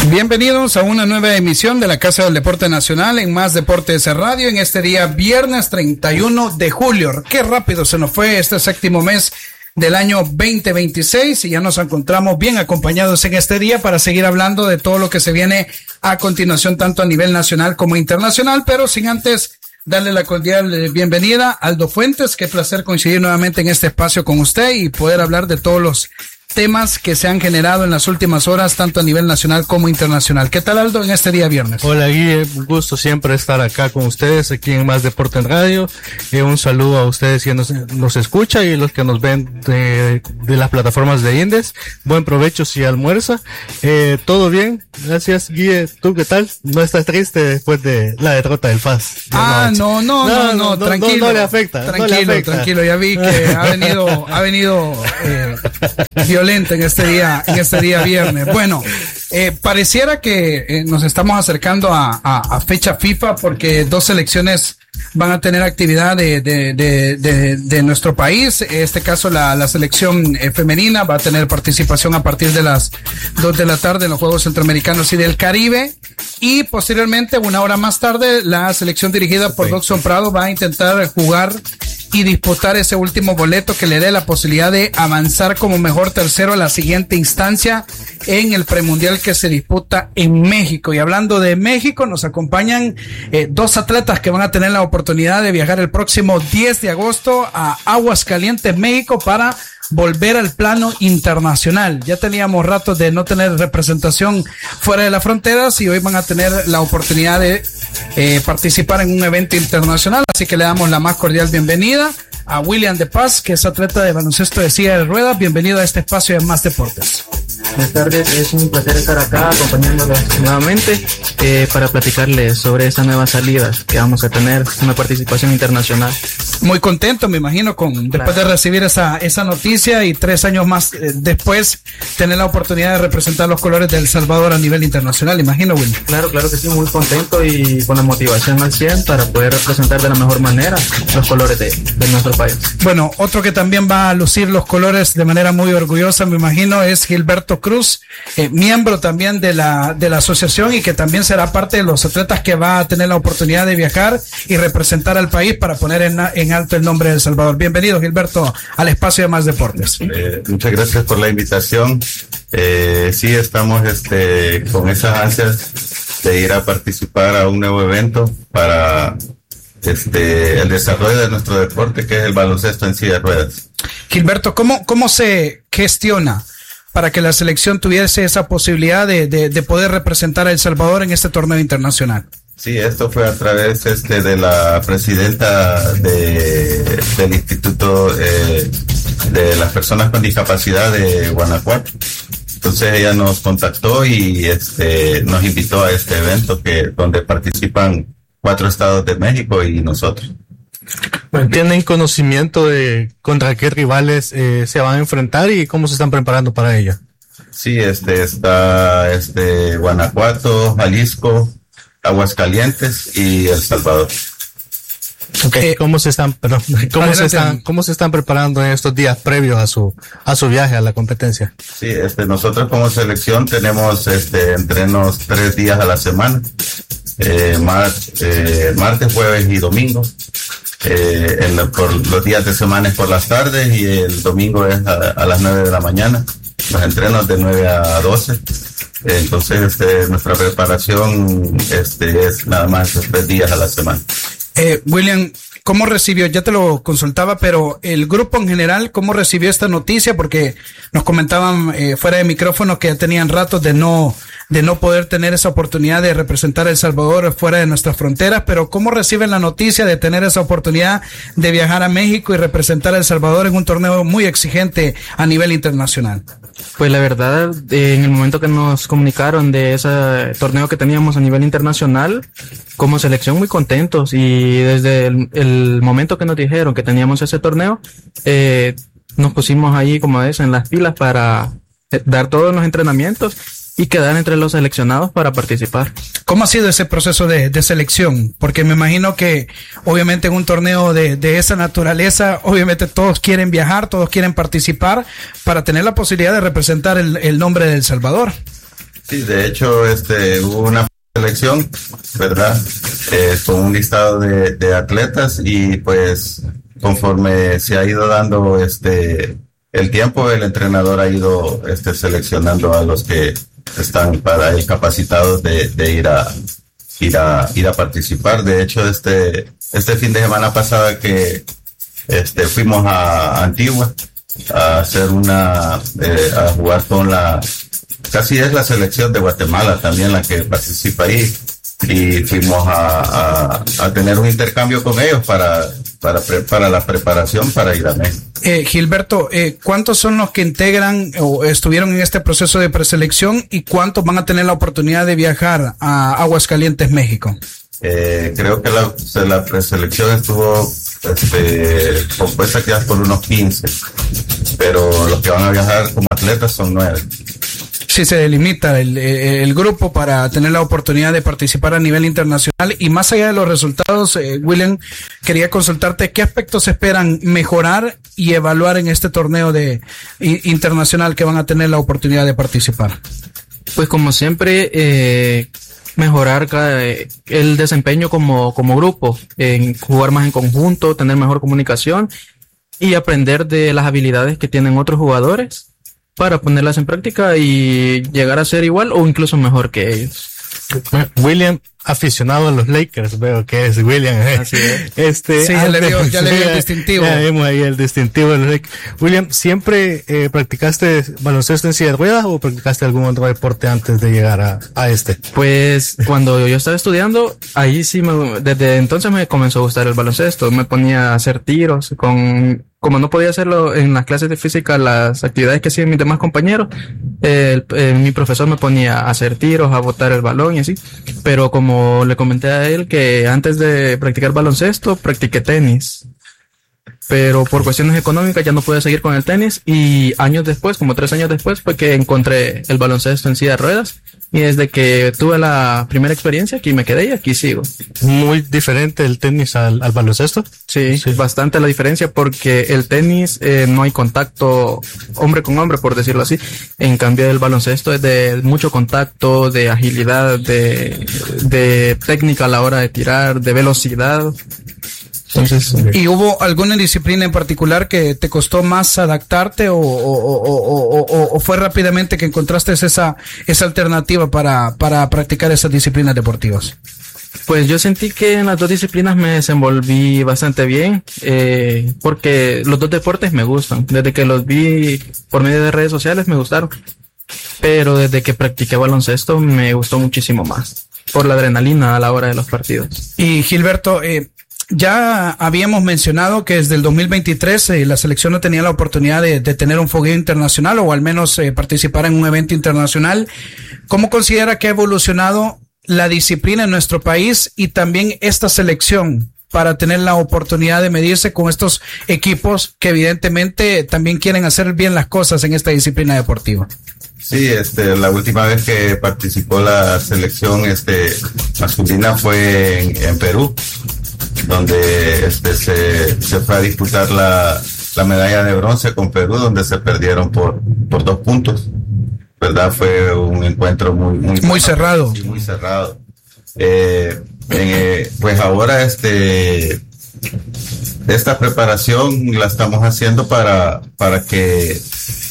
Bienvenidos a una nueva emisión de la Casa del Deporte Nacional en Más Deportes Radio en este día viernes 31 de julio. Qué rápido se nos fue este séptimo mes del año 2026 y ya nos encontramos bien acompañados en este día para seguir hablando de todo lo que se viene a continuación tanto a nivel nacional como internacional, pero sin antes darle la cordial bienvenida a Aldo Fuentes. Qué placer coincidir nuevamente en este espacio con usted y poder hablar de todos los temas que se han generado en las últimas horas, tanto a nivel nacional como internacional. ¿Qué tal, Aldo, en este día viernes? Hola, Guille, un gusto siempre estar acá con ustedes, aquí en Más Deporte en Radio. Un saludo a ustedes que nos escucha y los que nos ven de las plataformas de Indes. Buen provecho si almuerza. Todo bien, gracias, Guille. ¿Tú qué tal? ¿No estás triste después de la derrota del FAS? No, tranquilo. No le afecta. Tranquilo, ya vi que ha venido violenta en este día viernes. Bueno, pareciera que nos estamos acercando a fecha FIFA porque dos selecciones van a tener actividad de nuestro país. En este caso la selección femenina va a tener participación a partir de las 2 de la tarde en los Juegos Centroamericanos y del Caribe, y posteriormente, una hora más tarde, la selección dirigida por Dockson Prado va a intentar jugar y disputar ese último boleto que le dé la posibilidad de avanzar como mejor tercero a la siguiente instancia en el premundial que se disputa en México. Y hablando de México, nos acompañan dos atletas que van a tener la oportunidad de viajar el próximo 10 de agosto a Aguascalientes, México, para volver al plano internacional. Ya teníamos rato de no tener representación fuera de las fronteras y hoy van a tener la oportunidad de participar en un evento internacional, así que le damos la más cordial bienvenida a William De Paz, que es atleta de baloncesto de silla de ruedas. Bienvenido a este espacio de Más Deportes. Buenas tardes, es un placer estar acá acompañándolos nuevamente para platicarles sobre esta nueva salida que vamos a tener, una participación internacional. Muy contento, me imagino, después de recibir esa noticia y 3 años más después tener la oportunidad de representar los colores de El Salvador a nivel internacional, imagino, Will. Claro que sí, muy contento y con la motivación al 100 para poder representar de la mejor manera los colores de nuestro país. Bueno, otro que también va a lucir los colores de manera muy orgullosa, me imagino, es Gilberto Cruz, miembro también de la asociación y que también será parte de los atletas que va a tener la oportunidad de viajar y representar al país para poner en alto el nombre de El Salvador. Bienvenido, Gilberto, al espacio de Más Deportes. Muchas gracias por la invitación. Sí, estamos con esas ansias de ir a participar a un nuevo evento para el desarrollo de nuestro deporte, que es el baloncesto en silla de ruedas. Gilberto, ¿cómo se gestiona para que la selección tuviese esa posibilidad de poder representar a El Salvador en este torneo internacional? Sí, esto fue a través de la presidenta del Instituto de las Personas con Discapacidad de Guanajuato. Entonces ella nos contactó y nos invitó a este evento donde participan 4 estados de México y nosotros. ¿Tienen conocimiento de contra qué rivales se van a enfrentar y cómo se están preparando para ello? Sí, está Guanajuato, Jalisco, Aguascalientes y El Salvador. Okay. ¿Cómo se están preparando en estos días previos a su viaje a la competencia? Sí, nosotros como selección tenemos entrenos 3 días a la semana, martes, jueves y domingo. Por los días de semana es por las tardes y el domingo es a las 9 de la mañana. Los entrenos de 9 a 12. Entonces, nuestra preparación es nada más 3 días a la semana. William, ¿cómo recibió? Ya te lo consultaba, pero el grupo en general, ¿cómo recibió esta noticia? Porque nos comentaban fuera de micrófono que ya tenían ratos de no poder tener esa oportunidad de representar a El Salvador fuera de nuestras fronteras, pero ¿cómo reciben la noticia de tener esa oportunidad de viajar a México y representar a El Salvador en un torneo muy exigente a nivel internacional? Pues la verdad, en el momento que nos comunicaron de ese torneo que teníamos a nivel internacional, como selección muy contentos, y desde el momento que nos dijeron que teníamos ese torneo, nos pusimos ahí como en las pilas para dar todos los entrenamientos y quedar entre los seleccionados para participar. ¿Cómo ha sido ese proceso de selección? Porque me imagino que obviamente en un torneo de esa naturaleza, obviamente todos quieren viajar, todos quieren participar para tener la posibilidad de representar el nombre de El Salvador. Sí, de hecho, hubo una selección, ¿verdad? Con un listado de atletas y pues conforme se ha ido dando el tiempo, el entrenador ha ido seleccionando a los que están para él capacitados de ir a participar. De hecho, este fin de semana pasada que fuimos a Antigua a hacer a jugar con casi es la selección de Guatemala también la que participa ahí, y fuimos a tener un intercambio con ellos para la preparación para ir a México. Gilberto, ¿cuántos son los que integran o estuvieron en este proceso de preselección y cuántos van a tener la oportunidad de viajar a Aguascalientes, México? Creo que la preselección estuvo compuesta ya por unos 15, pero los que van a viajar como atletas son 9. Sí, se delimita el grupo para tener la oportunidad de participar a nivel internacional. Y más allá de los resultados, William, quería consultarte qué aspectos esperan mejorar y evaluar en este torneo internacional que van a tener la oportunidad de participar. Pues como siempre, mejorar el desempeño como grupo, en jugar más en conjunto, tener mejor comunicación y aprender de las habilidades que tienen otros jugadores para ponerlas en práctica y llegar a ser igual o incluso mejor que ellos. William, aficionado a los Lakers, veo que es William. Así es. Sí, ya le dio el distintivo. Ya vemos ahí el distintivo de los Lakers. William, ¿siempre practicaste baloncesto en silla de ruedas o practicaste algún otro deporte antes de llegar a este? Pues cuando yo estaba estudiando, ahí sí desde entonces me comenzó a gustar el baloncesto. Me ponía a hacer tiros como no podía hacerlo en las clases de física, las actividades que hacían mis demás compañeros, mi profesor me ponía a hacer tiros, a botar el balón y así. Pero como le comenté a él que antes de practicar baloncesto, practiqué tenis. Pero por cuestiones económicas ya no pude seguir con el tenis y años después, como 3 años después, fue que encontré el baloncesto en silla de ruedas. Y desde que tuve la primera experiencia, aquí me quedé y aquí sigo. Muy diferente el tenis al baloncesto. Sí, bastante la diferencia porque el tenis no hay contacto hombre con hombre, por decirlo así. En cambio el baloncesto es de mucho contacto, de agilidad, de técnica a la hora de tirar, de velocidad. Entonces, ¿y hubo alguna disciplina en particular que te costó más adaptarte o fue rápidamente que encontraste esa alternativa para practicar esas disciplinas deportivas? Pues yo sentí que en las dos disciplinas me desenvolví bastante bien, porque los dos deportes me gustan. Desde que los vi por medio de redes sociales me gustaron, pero desde que practiqué baloncesto me gustó muchísimo más, por la adrenalina a la hora de los partidos. Y Gilberto, ya habíamos mencionado que desde el 2023 la selección no tenía la oportunidad de tener un fogueo internacional o al menos participar en un evento internacional. ¿Cómo considera que ha evolucionado la disciplina en nuestro país y también esta selección para tener la oportunidad de medirse con estos equipos que evidentemente también quieren hacer bien las cosas en esta disciplina deportiva? Sí, la última vez que participó la selección masculina fue en Perú, donde se fue a disputar la medalla de bronce con Perú, donde se perdieron por 2 puntos, ¿verdad? Fue un encuentro muy cerrado. Sí, muy cerrado. Pues ahora esta preparación la estamos haciendo para que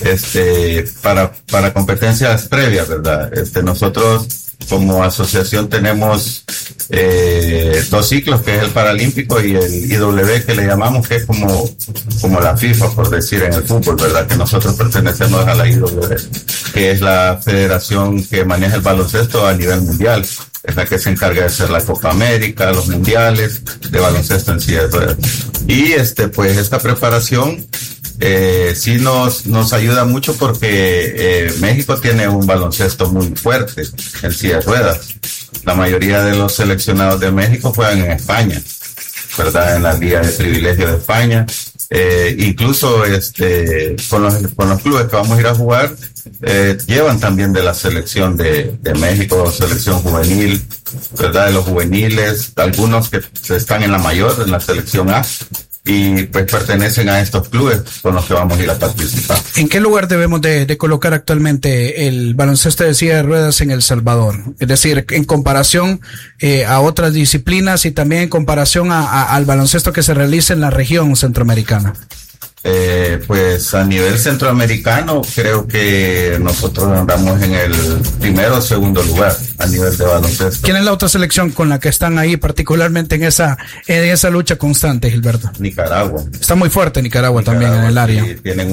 para competencias previas, ¿verdad? Nosotros como asociación tenemos 2 ciclos, que es el paralímpico y el IW, que le llamamos, que es como la FIFA, por decir, en el fútbol, ¿verdad? Que nosotros pertenecemos a la IW, que es la federación que maneja el baloncesto a nivel mundial. Es la que se encarga de hacer la Copa América, los mundiales de baloncesto en sí. Y pues esta preparación sí nos ayuda mucho porque México tiene un baloncesto muy fuerte en silla de ruedas. La mayoría de los seleccionados de México juegan en España, ¿verdad? En la Liga de Privilegio de España. Incluso con los clubes que vamos a ir a jugar, llevan también de la selección de México, selección juvenil, ¿verdad? De los juveniles, algunos que están en la mayor, en la selección A, y pues pertenecen a estos clubes con los que vamos a ir a participar. ¿En qué lugar debemos de colocar actualmente el baloncesto de silla de ruedas en El Salvador? Es decir, en comparación a otras disciplinas y también en comparación al baloncesto que se realiza en la región centroamericana. Pues a nivel centroamericano creo que nosotros andamos en el primero o segundo lugar a nivel de baloncesto. ¿Quién es la otra selección con la que están ahí particularmente en esa lucha constante, Gilberto? Nicaragua. Está muy fuerte Nicaragua también en el área. Sí, tienen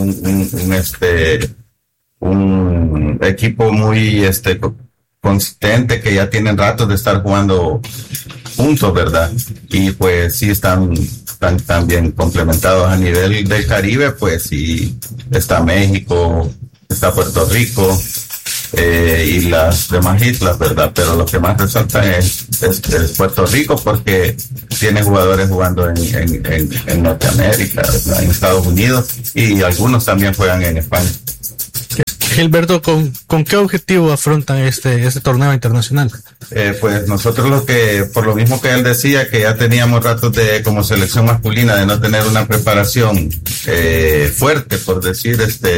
un equipo muy consistente, que ya tienen rato de estar jugando juntos, ¿verdad? Y pues sí están bien complementados. A nivel del Caribe, pues sí está México, está Puerto Rico y las demás islas, ¿verdad? Pero lo que más resalta es Puerto Rico, porque tiene jugadores jugando en Norteamérica, ¿verdad? En Estados Unidos, y algunos también juegan en España. Gilberto, ¿con qué objetivo afrontan este torneo internacional? Pues nosotros por lo mismo que él decía, que ya teníamos ratos como selección masculina de no tener una preparación fuerte, por decir,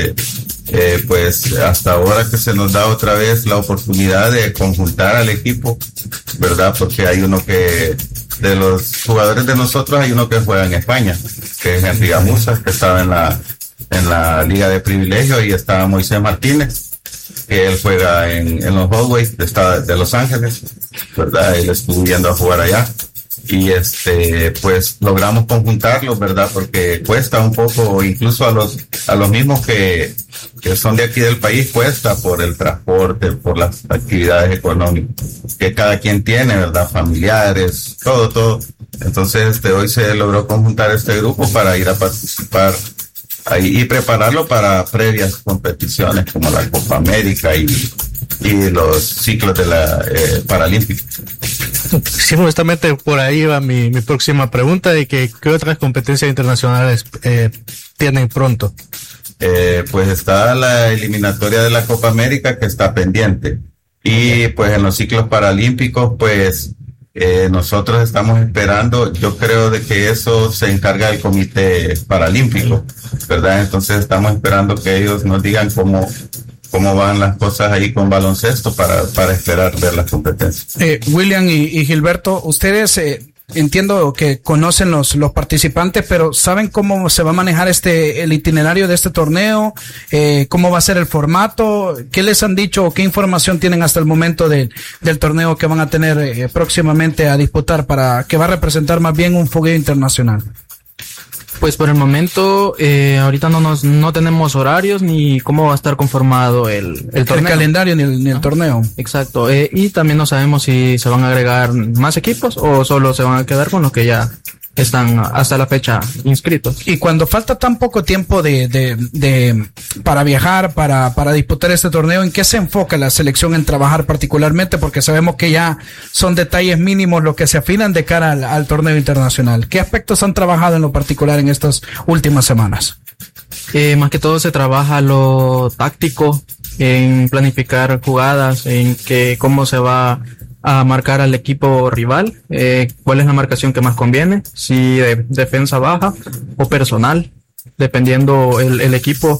pues hasta ahora que se nos da otra vez la oportunidad de conjuntar al equipo, ¿verdad? Porque hay uno de los jugadores de nosotros, hay uno que juega en España, que es Henry Gamuza, que estaba en la Liga de Privilegio, y está Moisés Martínez, que él juega en los Hallways de Los Ángeles, ¿verdad? Él estuvo yendo a jugar allá, y pues logramos conjuntarlos, ¿verdad? Porque cuesta un poco, incluso a los mismos que son de aquí del país, cuesta por el transporte, por las actividades económicas que cada quien tiene, ¿verdad? Familiares, todo. Entonces hoy se logró conjuntar este grupo para ir a participar ahí y prepararlo para previas competiciones como la Copa América y los ciclos de la Paralímpica. Sí, justamente por ahí va mi próxima pregunta, de qué otras competencias internacionales tienen pronto. Pues está la eliminatoria de la Copa América, que está pendiente, y pues en los ciclos paralímpicos, pues nosotros estamos esperando, yo creo de que eso se encarga el Comité Paralímpico, ¿verdad? Entonces estamos esperando que ellos nos digan cómo van las cosas ahí con baloncesto para esperar ver las competencias. William y Gilberto, ustedes entiendo que conocen los participantes, pero ¿saben cómo se va a manejar el itinerario de este torneo? ¿Cómo va a ser el formato? ¿Qué les han dicho o qué información tienen hasta el momento del torneo que van a tener próximamente a disputar, que va a representar más bien un fogueo internacional? Pues por el momento, ahorita no tenemos horarios ni cómo va a estar conformado el torneo. El calendario ni el torneo. Exacto. Y también no sabemos si se van a agregar más equipos o solo se van a quedar con los que ya están hasta la fecha inscritos. Y cuando falta tan poco tiempo para viajar, para disputar este torneo, ¿en qué se enfoca la selección en trabajar particularmente? Porque sabemos que ya son detalles mínimos los que se afinan de cara al torneo internacional. ¿Qué aspectos han trabajado en lo particular en estas últimas semanas? Más que todo se trabaja lo táctico, en planificar jugadas, en cómo se va a marcar al equipo rival, cuál es la marcación que más conviene, si de defensa baja o personal, dependiendo el equipo,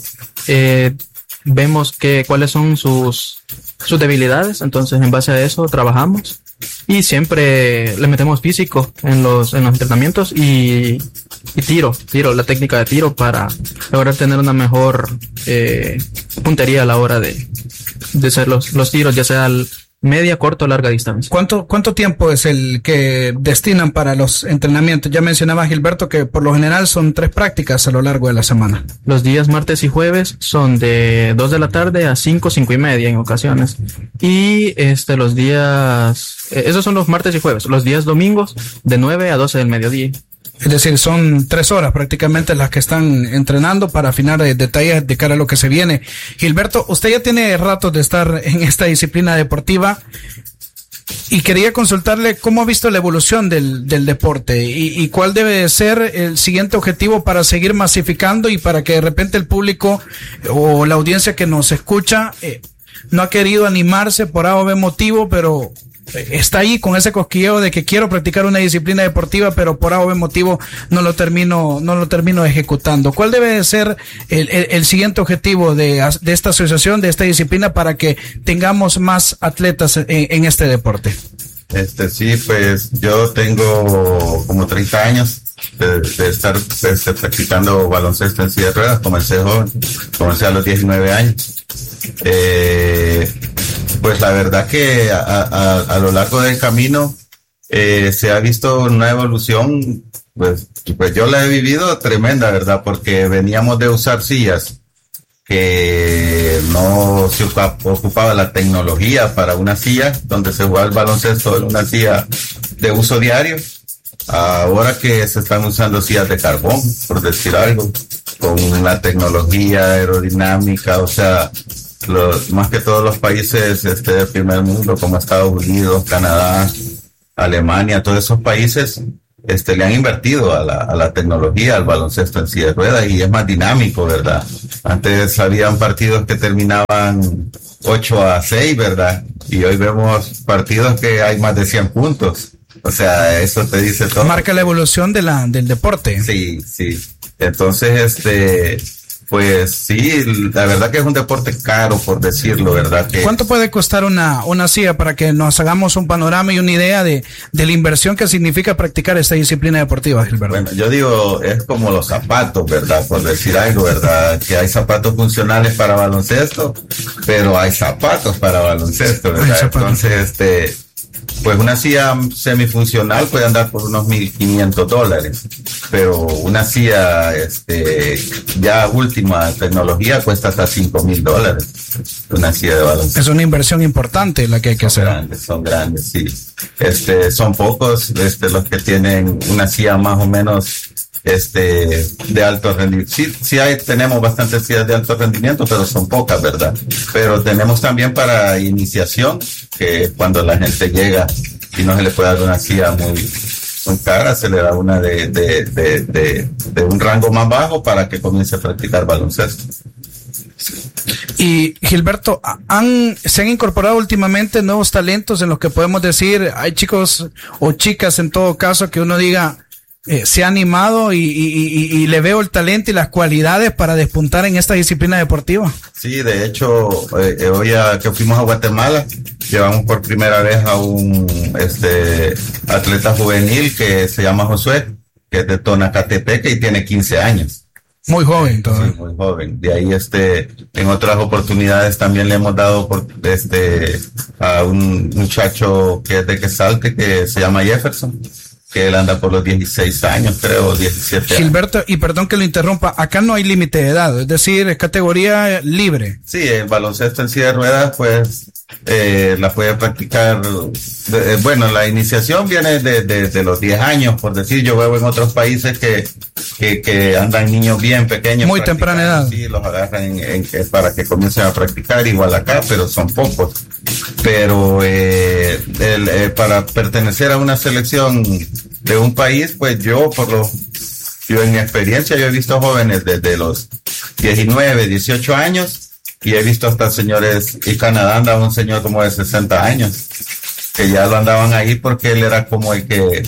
vemos cuáles son sus debilidades, entonces en base a eso trabajamos y siempre le metemos físico en los entrenamientos y la técnica de tiro para lograr tener una mejor puntería a la hora de hacer los tiros, ya sea media, corta o larga distancia. ¿Cuánto tiempo es el que destinan para los entrenamientos? Ya mencionaba Gilberto que por lo general son 3 prácticas a lo largo de la semana. Los días martes y jueves son de 2 de la tarde a 5:30 en ocasiones. Y los días, esos son los martes y jueves. Los días domingos de 9 a 12 del mediodía. Es decir, son 3 horas prácticamente las que están entrenando para afinar detalles de cara a lo que se viene. Gilberto, usted ya tiene rato de estar en esta disciplina deportiva y quería consultarle cómo ha visto la evolución del deporte y cuál debe ser el siguiente objetivo para seguir masificando y para que de repente el público o la audiencia que nos escucha no ha querido animarse por A o B motivo, pero está ahí con ese cosquilleo de que quiero practicar una disciplina deportiva, pero por algún motivo no lo termino ejecutando. ¿Cuál debe de ser el siguiente objetivo de esta asociación, de esta disciplina, para que tengamos más atletas en este deporte? Sí, pues yo tengo como 30 años de estar practicando baloncesto en silla de ruedas. Comencé a los 19 años. Pues la verdad que a lo largo del camino se ha visto una evolución, pues yo la he vivido tremenda, ¿verdad? Porque veníamos de usar sillas que no se ocupaba la tecnología para una silla donde se jugaba el baloncesto en una silla de uso diario. Ahora que se están usando sillas de carbón, por decir algo, con una tecnología aerodinámica, o sea, más que todos los países del primer mundo, como Estados Unidos, Canadá, Alemania, todos esos países le han invertido a la tecnología, al baloncesto en silla de ruedas, y es más dinámico, ¿verdad? Antes habían partidos que terminaban 8-6, ¿verdad? Y hoy vemos partidos que hay más de 100 puntos. O sea, eso te dice todo. Marca la evolución del deporte. Sí. Entonces, pues sí, la verdad que es un deporte caro, por decirlo, ¿verdad? ¿Cuánto puede costar una silla, para que nos hagamos un panorama y una idea de la inversión que significa practicar esta disciplina deportiva, Gilberto? Bueno, yo digo, es como los zapatos, ¿verdad? Por decir algo, ¿verdad? Que hay zapatos funcionales para baloncesto, pero hay zapatos para baloncesto, ¿verdad? Entonces, pues una silla semifuncional puede andar por unos $1,500, pero una silla ya última tecnología cuesta hasta $5,000, una silla de baloncesto. Es una inversión importante la que hay que hacer. Son grandes, sí. Son pocos los que tienen una silla más o menos de alto rendimiento. Sí tenemos bastantes sillas de alto rendimiento, pero son pocas, ¿verdad? Pero tenemos también para iniciación, que cuando la gente llega y no se le puede dar una silla muy cara, se le da una de un rango más bajo para que comience a practicar baloncesto. Y Gilberto, se han incorporado últimamente nuevos talentos en los que podemos decir, hay chicos o chicas en todo caso que uno diga, se ha animado y le veo el talento y las cualidades para despuntar en esta disciplina deportiva. Sí, de hecho, hoy que fuimos a Guatemala, llevamos por primera vez a un atleta juvenil que se llama Josué, que es de Tonacatepeque y tiene 15 años. Muy joven todavía. Sí, muy joven. De ahí en otras oportunidades también le hemos dado a un muchacho que es de Quesalte, que se llama Jefferson, que él anda por los 16 años, creo, 17 años. Gilberto, y perdón que lo interrumpa, acá no hay límite de edad, es decir, es categoría libre. Sí, el baloncesto en silla de ruedas, pues, la puede practicar, bueno, la iniciación viene de los 10 años, por decir. Yo veo en otros países que andan niños bien pequeños. Muy temprana edad. Sí, los agarran para que comiencen a practicar, igual acá, pero son pocos. Pero para pertenecer a una selección de un país, pues yo en mi experiencia, yo he visto jóvenes desde los 19, 18 años, y he visto hasta señores, y Canadá anda un señor como de 60 años, que ya lo andaban ahí porque él era como el que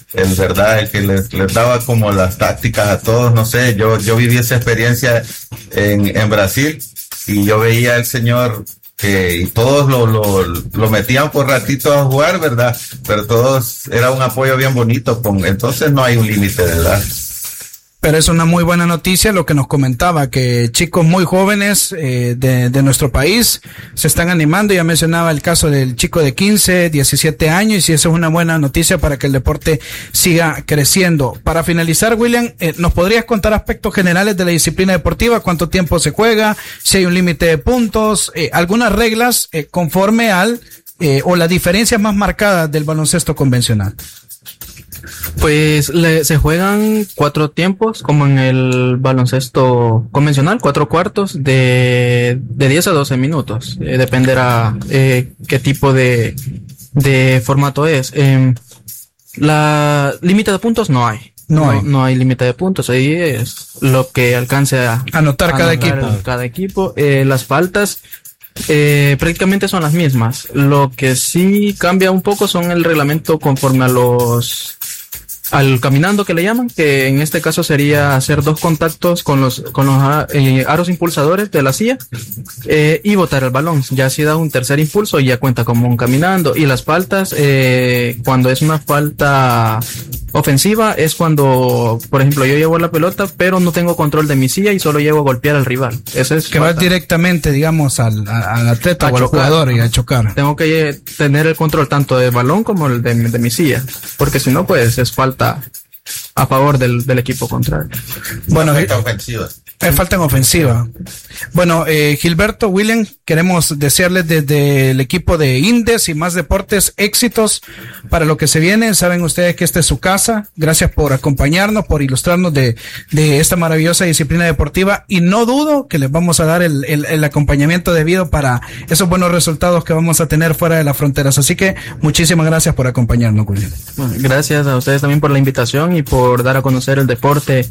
les daba como las tácticas a todos. No sé, yo viví esa experiencia en Brasil, y yo veía al señor y todos lo metían por ratito a jugar, ¿verdad? Pero todos, era un apoyo bien bonito, entonces no hay un límite de edad. Pero es una muy buena noticia lo que nos comentaba, que chicos muy jóvenes de nuestro país se están animando. Ya mencionaba el caso del chico de 15, 17 años, y eso es una buena noticia para que el deporte siga creciendo. Para finalizar, William, ¿nos podrías contar aspectos generales de la disciplina deportiva? ¿Cuánto tiempo se juega? ¿Si hay un límite de puntos? ¿Algunas reglas conforme o las diferencias más marcadas del baloncesto convencional? Pues se juegan 4 tiempos, como en el baloncesto convencional, 4 cuartos de 10 a 12 minutos. Dependerá qué tipo de formato es. La límite de puntos no hay. No hay límite de puntos. Ahí es lo que alcance a anotar cada equipo. Las faltas Prácticamente son las mismas. Lo que sí cambia un poco son el reglamento conforme al caminando que le llaman, que en este caso sería hacer 2 contactos con los aros impulsadores de la silla y botar el balón. Ya si da un tercer impulso ya cuenta como un caminando. Y las faltas, cuando es una falta ofensiva, es cuando, por ejemplo, yo llevo la pelota pero no tengo control de mi silla y solo llevo a golpear al rival. Eso es que falta. va directamente, digamos, al atleta o al jugador y a chocar. Tengo que tener el control tanto del balón como el de mi silla, porque si no, pues es falta a favor del equipo contrario. Bueno, Falta ofensiva. falta en ofensiva. Bueno, Gilberto, William, queremos desearles desde el equipo de Indes y Más Deportes éxitos para lo que se viene. Saben ustedes que esta es su casa. Gracias por acompañarnos, por ilustrarnos de esta maravillosa disciplina deportiva, y no dudo que les vamos a dar el acompañamiento debido para esos buenos resultados que vamos a tener fuera de las fronteras. Así que muchísimas gracias por acompañarnos, William. Bueno, gracias a ustedes también por la invitación y por dar a conocer el deporte,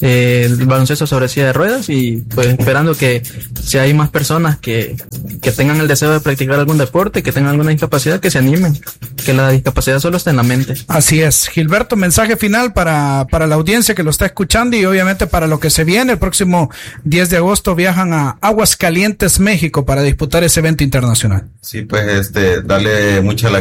el baloncesto sobre silla de ruedas, y pues esperando que si hay más personas que tengan el deseo de practicar algún deporte, que tengan alguna discapacidad, que se animen, que la discapacidad solo está en la mente. Así es. Gilberto, mensaje final para la audiencia que lo está escuchando y obviamente para lo que se viene. El próximo 10 de agosto viajan a Aguascalientes, México, para disputar ese evento internacional. Sí, pues darle muchas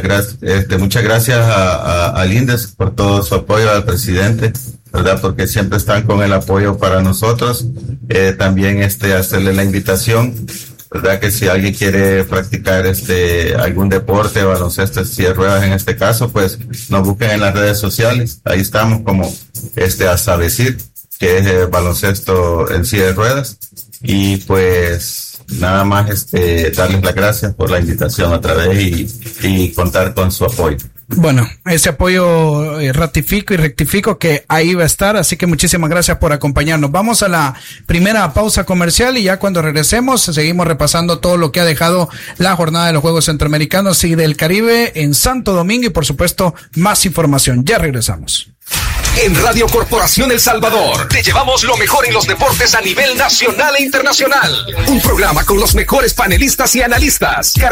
gracias al INDES por todo su apoyo, al presidente, ¿verdad? Porque siempre están con el apoyo para nosotros. También hacerle la invitación, ¿verdad? Que si alguien quiere practicar algún deporte, baloncesto, silla de ruedas en este caso, pues nos busquen en las redes sociales. Ahí estamos como hasta decir que es baloncesto en silla de ruedas. Y pues nada más darles las gracias por la invitación otra vez y contar con su apoyo. Bueno, ese apoyo ratifico y rectifico que ahí va a estar, así que muchísimas gracias por acompañarnos. Vamos a la primera pausa comercial y ya cuando regresemos seguimos repasando todo lo que ha dejado la jornada de los Juegos Centroamericanos y del Caribe en Santo Domingo y por supuesto más información. Ya regresamos. En Radio Corporación El Salvador te llevamos lo mejor en los deportes a nivel nacional e internacional. Un programa con los mejores panelistas y analistas.